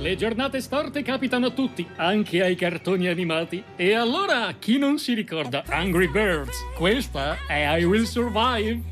Le giornate storte capitano a tutti, anche ai cartoni animati. E allora, chi non si ricorda Angry Birds? Questa è I Will Survive.